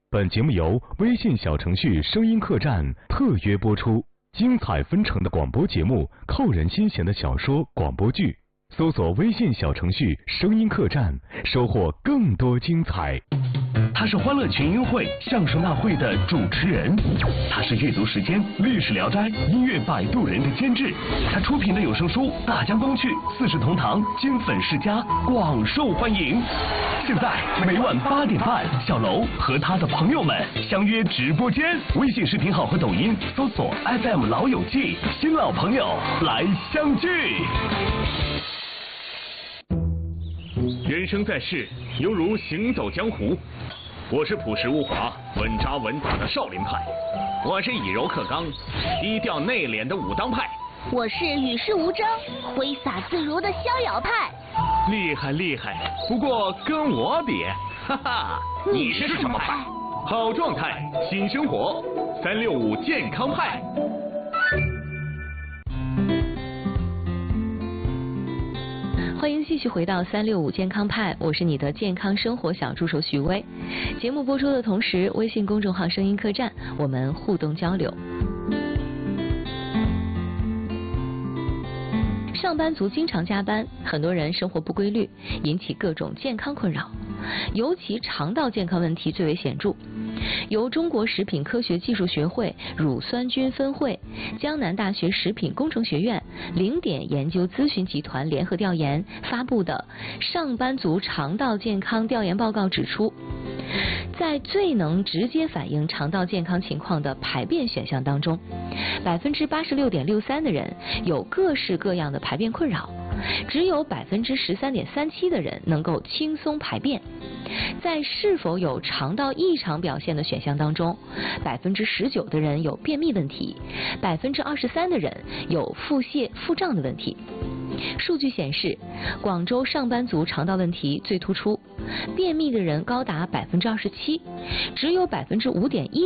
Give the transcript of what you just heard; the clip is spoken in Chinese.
本节目由微信小程序声音客栈特约播出，精彩纷呈的广播节目，扣人心弦的小说广播剧，搜索微信小程序声音客栈，收获更多精彩。 他是欢乐群英会相声大会的主持人，他是阅读时间历史聊斋音乐摆渡人的监制，他出品的有声书《大江东去》《四世同堂》金粉世家广受欢迎。现在每晚8点半，小楼和他的朋友们相约直播间，微信视频号和抖音搜索 FM 老友记，新老朋友来相聚。 人生在世，犹如行走江湖。我是朴实无华、稳扎稳打的少林派，我是以柔克刚、低调内敛的武当派， 我是与世无争、挥洒自如的逍遥派。 厉害厉害，不过跟我比，哈哈。 你是什么派？ 好状态，新生活，365健康派。 欢迎继续回到365健康派，我是你的健康生活小助手许巍。节目播出的同时，微信公众号声音客栈，我们互动交流。上班族经常加班，很多人生活不规律，引起各种健康困扰，尤其肠道健康问题最为显著。由中国食品科学技术学会乳酸菌分会、江南大学食品工程学院、0点研究咨询集团联合调研发布的上班族肠道健康调研报告指出，在最能直接反映肠道健康情况的排便选项当中，86.63%的人有各式各样的排便困扰，只有13.37%的人能够轻松排便。在是否有肠道异常表现的选项当中，19%的人有便秘问题，23%的人有腹泻、腹胀的问题。数据显示，广州上班族肠道问题最突出，便秘的人高达27%，只有5.1%